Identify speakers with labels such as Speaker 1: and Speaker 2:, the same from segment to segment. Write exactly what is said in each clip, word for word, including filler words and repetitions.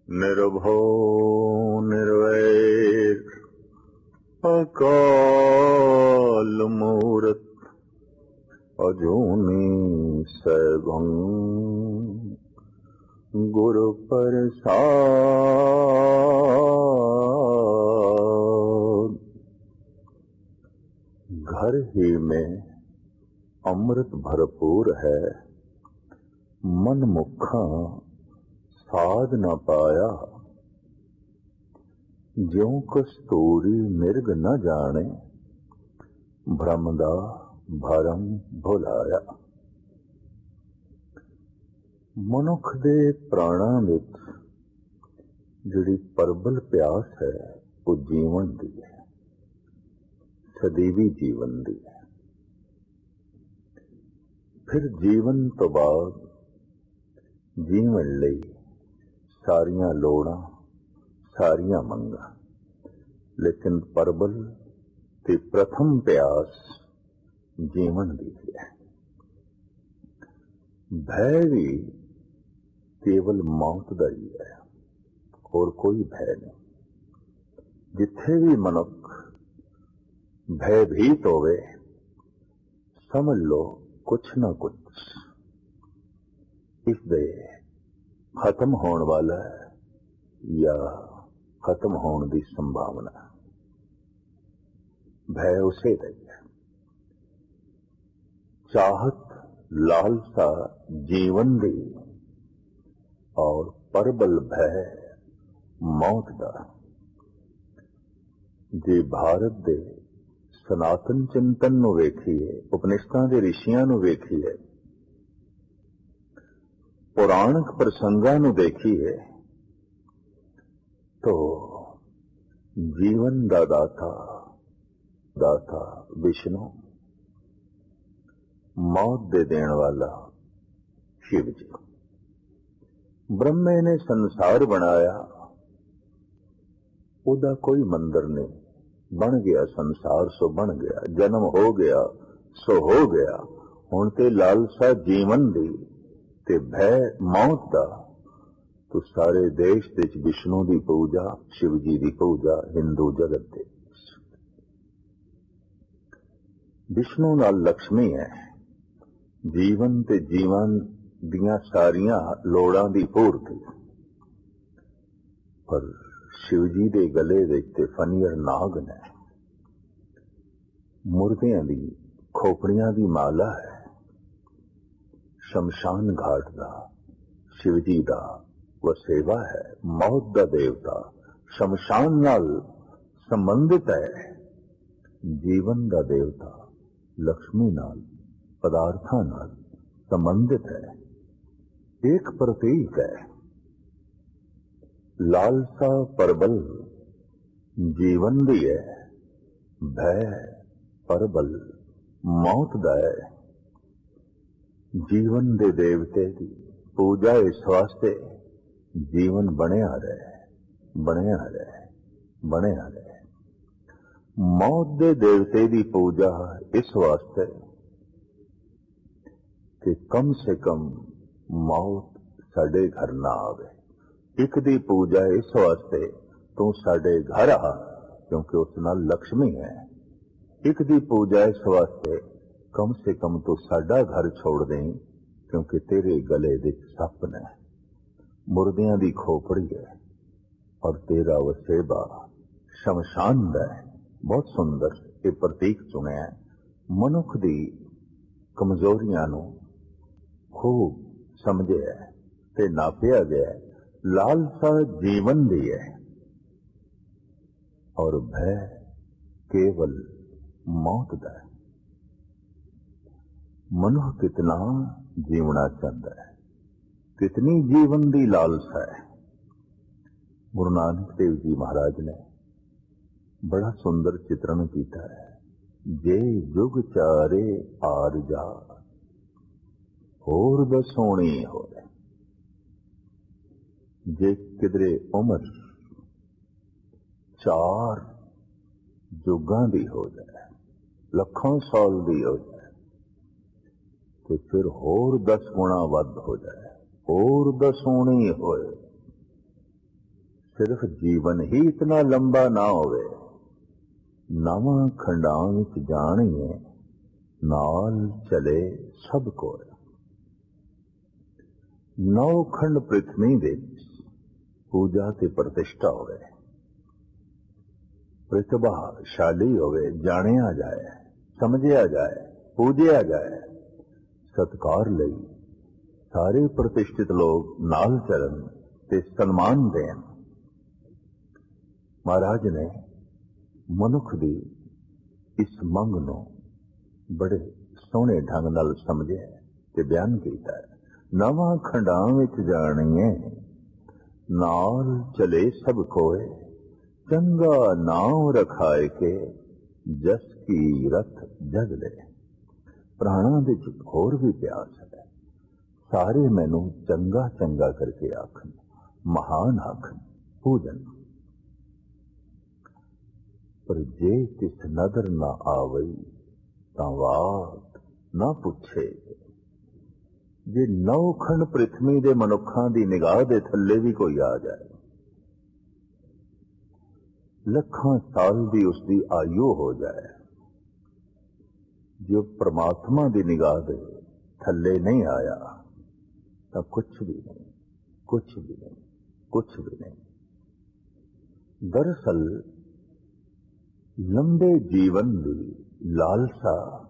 Speaker 1: ਨਿਰਭਉ ਨਿਰਵੈਰ ਅਕਾਲ ਮੂਰਤ ਅਜੂਨੀ ਸੈਭੰ ਗੁਰ ਪ੍ਰਸਾਦ। घर ही में अमृत भरपूर है, मन मुखा साध न पाया। ज्यों कस्तूरी मिर्ग न जाने, भ्रम दा भरम भुलाया। मनुख दे प्राणां विच जिहड़ी परबल प्यास है वो जीवन दी है, सदैवी जीवन दी है। फिर जीवन तो बाद जीवन लई सारियां लोड़ां सारियां मंगां, लेकिन परबल ते प्रथम प्यास जीवन दी है। भय भी केवल मौत दा ही है, और कोई भय नहीं। जिथे भी मनुख भयभीत होवे, समझ लो कुछ ना कुछ इसदे खत्म होने वाला है या खत्म होने की संभावना। भय उसे रही है। चाहत लालसा जीवन दी और परबल भय मौत दा। जे भारत दे सनातन चिंतन नूं वेखीए, उपनिषदां दे ऋषियां नूं वेखीए, पुराणिक प्रसंगां नूं देखीए, तो जीवन दा दाता दाता विष्णु, मौत दे देण वाला शिव जी। ब्रह्मे ने संसार बनाया, उदा कोई मंदिर नहीं, बन गया संसार सो बन गया, जन्म हो गया सो हो गया। हुण ते लालसा जीवन दी ते भय मौत दा, तो सारे देश दे विष्णु की पूजा, शिव जी की पूजा हिंदू जगत दे। विष्णु नाल लक्ष्मी है, जीवन ते जीवन दियां सारियां लोड़ां दी पूर्ति। पर शिवजी दे गले विच ते फनीर नाग ने, मुर्दियां दी खोपड़ियां दी माला है। शमशान घाट दा शिवजी दा वसेवा है। मौत दा देवता शमशान नाल संबंधित है। जीवन दा देवता लक्ष्मी नाल पदार्थां नाल संबंधित है। एक प्रतीक है। लालसा परबल जीवन दी है, भय परबल मौत दा है। जीवन दे देवते की पूजा इस वास्ते जीवन बनिया रहे, बनिया रहे, बनिया रहे। मौत दे देवते की पूजा इस वास्ते कि कम से कम मौत साडे घर ना आवे। एक दी पूजा इस वास्ते तू साडे घर आ, क्योंकि उस नाल लक्ष्मी है। एक दी पूजा इस वास्ते कम से कम तू साडा घर छोड़ दें, क्योंकि तेरे गले दे सप ने, मुर्दियां दी खोपड़ी है, और तेरा वसेबा शमशान दा है। बहुत सुंदर ये प्रतीक चुने है। मनुख दी कमजोरियां नूं खूब समझे है ते नापिया गया है। लालसा जीवन दी है, और भय केवल मौत दा है। मनुष्य कितना जीवना चाहता है, कितनी जीवन दी लालसा है। गुरु नानक देव जी महाराज ने बड़ा सुंदर चित्रण किया है। जे जुग चारे आर जा, होर दसोणी होए। जे किधरे उम्र चार जुगां दी हो जाए, लखों साल दी हो जाए, तो फिर होर दस गुणा वध हो जाए, होर दसोणी होए। सिर्फ जीवन ही इतना लंबा ना होवे, नवां खंडां विच जाणीए नाल चले सब कोय। नौ खंड पृथ्वी दे पूजा ते प्रतिष्ठा होवे, प्रतिभाशाली होवे, जानिया जाए, समझिया जाए, पूजिया जाए, सत्कार लई सारे प्रतिष्ठित लोग नाल चलन ते सन्मान देन। महाराज ने मनुख दी इस मंग नूं बड़े सोहणे ढंग नाल समझिया ते बयान कीता है। नवां खंडां विच जाणीए नाल चले सब कोय, चंगा नाम रखाए के जस की रथ जग ले। प्राणा दे च होर भी प्यास है, सारे मैनू चंगा चंगा करके आखन, महान आखन, पूजन। पर जे तिस नदर ना आवई तां वात ना पुछे। जे नौ खंड पृथ्वी दे मनुखां दी निगाह दे थल्ले भी कोई आ जाए, लखां साल दी उसदी आयु हो जाए, जो परमात्मा दी निगाह दे थल्ले नहीं आया तां कुछ भी नहीं, कुछ भी नहीं, कुछ भी नहीं। दरअसल लंबे जीवन दी लालसा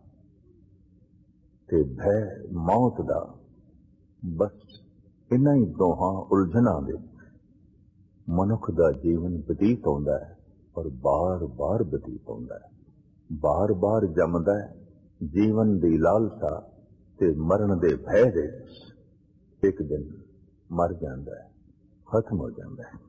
Speaker 1: ते भय मौत दा बस इन्हां ही दोहां उलझनां दे मनुख दा जीवन बतीत होंदा है और बार बार बतीत होंदा है, बार बार जमदा है। जीवन दी लालसा ते मरण दे भय दे एक दिन मर जांदा है, खत्म हो जांदा है।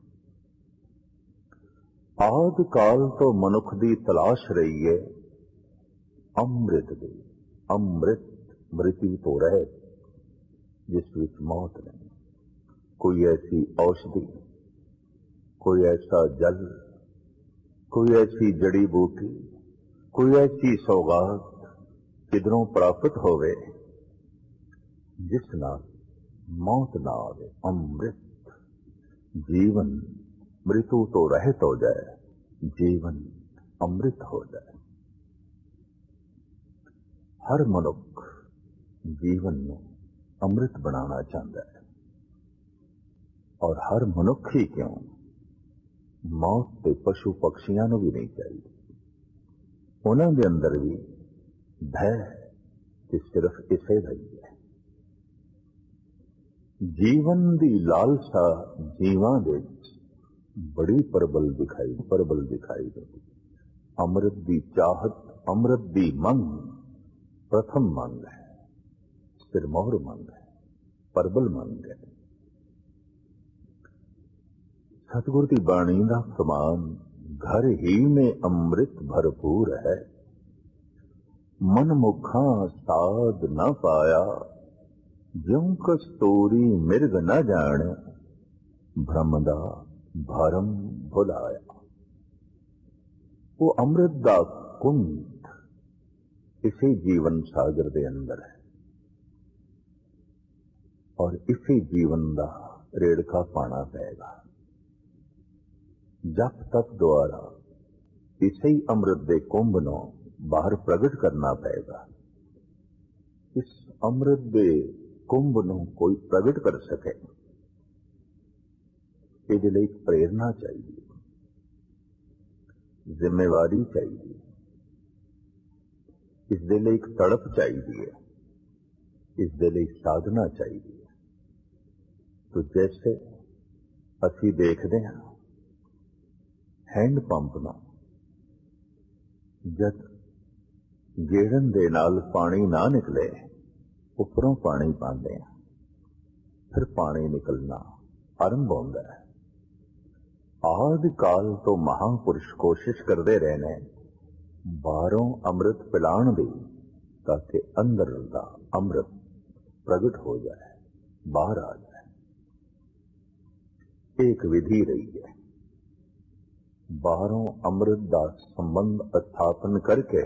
Speaker 1: आद काल तो मनुख दी तलाश रही है अमृत दी, अमृत मृत्यु तो रहे जिस विच मौत नहीं। कोई ऐसी औषधि, कोई ऐसा जल, कोई ऐसी जड़ी बूटी, कोई ऐसी सौगात किधरों प्राप्त होवे जिस नाल मौत ना आवे। अमृत जीवन मृत्यु तो रहित हो जाए, जीवन अमृत हो जाए। हर मनुख जीवन में अमृत बनाना चाहता है, और हर मनुख ही क्यों, मौत ते पशु पक्षियां नूं भी नहीं चाहिए। उन्हां दे अंदर भी भय ते सिर्फ इसे दा ही है। जीवन दी लालसा जीवां दे बड़ी प्रबल दिखाई प्रबल दिखाई देती। अमृत दी चाहत, अमृत दी मंग प्रथम मंग है, सिरमौर मंग है, प्रबल मंग है। सतगुर की बाणी का फरमान, घर ही में अमृत भरपूर है, मन मुखा साध न पाया, ज्यों कस्तूरी मिर्ग न जाने, भ्रमदा भरम भुलाया। वो अमृत दा कुंड इसी जीवन सागर दे अंदर है, और इसी जीवन दा रेड़का पाना पेगा। जप तप द्वारा इसी अमृत दे कुंभ नूं बाहर प्रगट करना पेगा। इस अमृत दे कुंभ नूं कोई प्रगट कर सके, ਇਹਦੇ ਲਈ प्रेरणा चाहिए, जिम्मेवारी चाहिए, इस दे ਲਈ तड़प चाहिए, इस दे ਲਈ साधना चाहिए। तो जैसे असी देखते हैं हैंड पंप ना, जब गेड़न दे नाल पानी ना निकले, उपरों पानी पाते हैं, फिर पानी निकलना आरंभ होता है। आदि काल तो महापुरुष कोशिश करते रहे ने बाहरों अमृत पिलाण दी, ताकि अंदर दा अमृत प्रगट हो जाए, बाहर आ जाए। एक विधि रही है, बाहरों अमृत दा संबंध स्थापन करके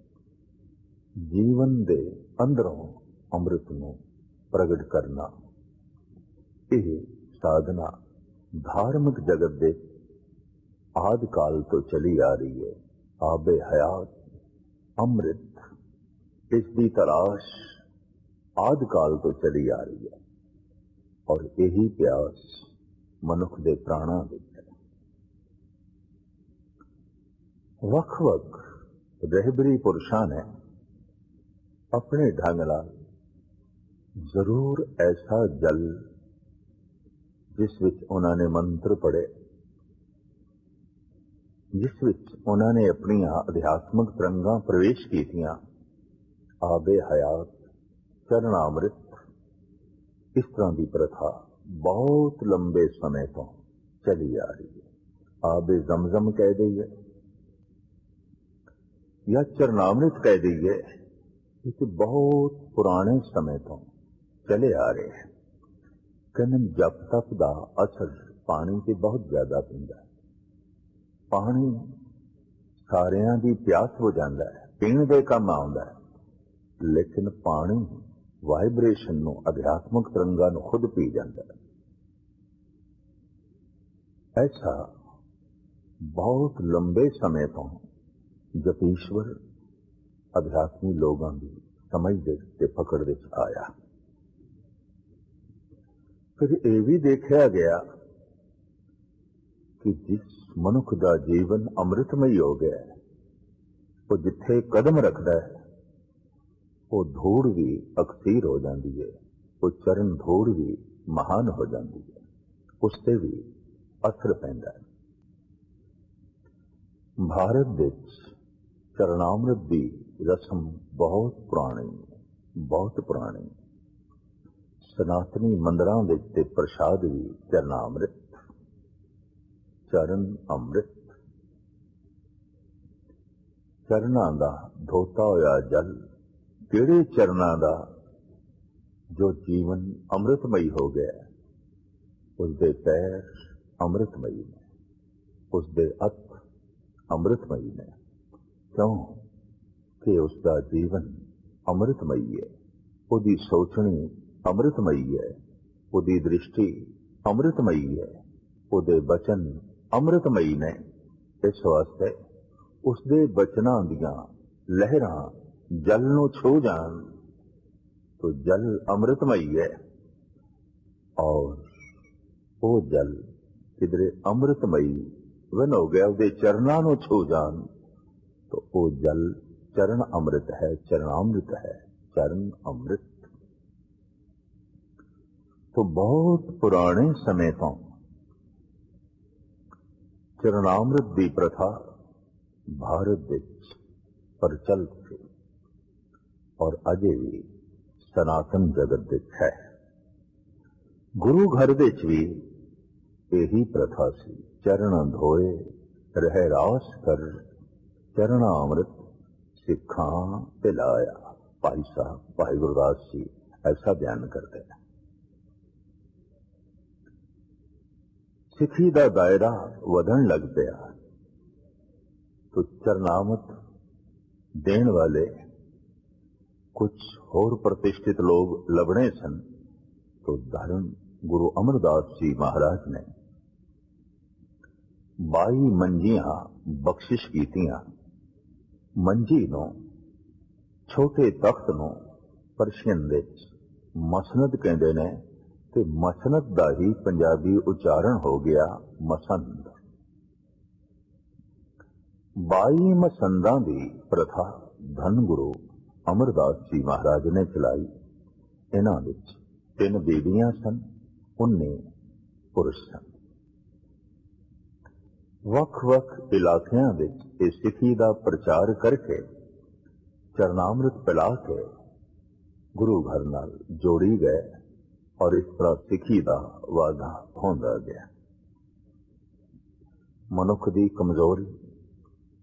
Speaker 1: जीवन दे अंदरों अमृत नूं प्रगट करना। यह साधना धार्मिक जगत दे आदि काल तो चली आ रही है। आबे हयात अमृत, इसकी तलाश आदि काल तो चली आ रही है और यही प्यास मनुख दे प्राणा विच है। वख वख रहबरी पुरुषां ने अपने ढंग नाल जरूर ऐसा जल जिस विच उन्होंने मंत्र पढ़े, जिस विच उन्होंने अपनी अध्यात्मक तरंगां प्रवेश कीतियां, आबे हयात चरणामृत, इस तरह की प्रथा बहुत लंबे समय तो चली आ रही है। आबे जमजम कह दईए या चरणामृत कह दईए, इसे बहुत पुराने समय तो चले आ रहे हैं। कहने जप तप का असर पानी से बहुत ज्यादा पैंदा है। पानी सारियां दी प्यास हो जाता है, पीण दे काम आउंदा है, लेकिन पानी वाइब्रेशन नूं, अध्यात्मक तरंगां नूं खुद पी जाता है। ऐसा बहुत लंबे समय तो जपीश्वर अध्यात्मी लोगों की समझ दे पकड़ दे आया। फिर यह भी देखा गया कि जिस मनुख का जीवन अमृतमयी हो गया है, वो जिथे कदम रखता है वो धूड़ भी अकसीर हो जाती है, वो चरण धूड़ भी महान हो जाती है, उससे भी असर पैंदा है। भारत विच चरणामृत की रस्म बहुत पुरानी, बहुत पुरानी। सनातनी मंदिरां विच ते प्रसाद भी चरणामृत, चरण अमृत। चरणां दा धोता होया जल, किहड़े चरणां दा जो जीवन अमृतमयी हो गया, उसके पैर अमृतमयी ने, उसके हथ अमृतमयी ने। क्यों कि उसका जीवन अमृतमयी है, उसकी सोचनी अमृतमयी है, उसकी दृष्टि अमृतमयी है, उसके बचन अमृतमयी ने। इस वास्ते उसके बचनां दियां लहरां जल नूं छू जान तो जल अमृतमयी है, और वो जल किधरे अमृतमयी वन हो गया, उसके चरणां नूं छू जान तो वो जल चरण अमृत है, चरणामृत है, चरण अमृत। तो बहुत पुराने समय तो चरणामृत की प्रथा भारत विच प्रचलित थी और अजे भी सनातन जगत विच है। गुरु घर विच भी यही प्रथा सी। चरण धोए रह रास कर, चरणामृत सिखां पिलाया। भाई साहब भाई गुरदास जी ऐसा बयान करते हैं। सिखी का दायरा वधन लग गया तो चरणामृत देने वाले कुछ होर प्रतिष्ठित लोग लभने सन। तो धर्म गुरु अमरदास जी महाराज ने बाई मंजियां बख्शिश कीतियां। मंजी नो छोटे तख्त नो परशियन विच मसनद कहते ने, ते मसनद का ही पंजाबी उच्चारण हो गया मसंद। बाई मसंदा की प्रथा धन गुरु अमरदास जी महाराज ने चलाई। इन्हां विच तीन बीबियां सन, उन्ने पुरुष सन। वख वख इलाकियां विच इस सिखी का प्रचार करके चरणामृत पिला के गुरु घर नाल जोड़ी गए और इस तरह सिखी का वाधा होंदा गया। मनुख की कमजोरी